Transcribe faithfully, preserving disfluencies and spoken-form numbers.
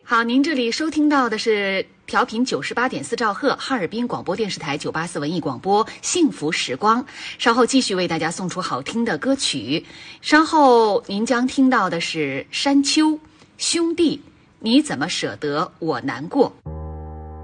好，您这里收听到的是调频九十八点四兆赫，哈尔滨广播电视台九八四文艺广播幸福时光。稍后继续为大家送出好听的歌曲。稍后您将听到的是山丘兄弟，你怎么舍得我难过。